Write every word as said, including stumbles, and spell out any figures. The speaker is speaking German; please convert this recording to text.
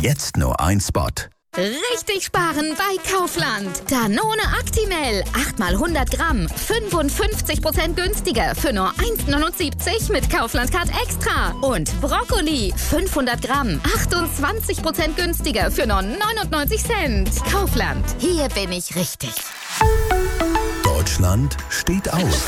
Jetzt nur ein Spot. Richtig sparen bei Kaufland. Danone Actimel. acht mal hundert Gramm. fünfundfünfzig Prozent günstiger für nur eins neunundsiebzig mit Kaufland-Card Extra. Und Brokkoli. fünfhundert Gramm. achtundzwanzig Prozent günstiger für nur neunundneunzig Cent. Kaufland. Hier bin ich richtig. Deutschland steht auf.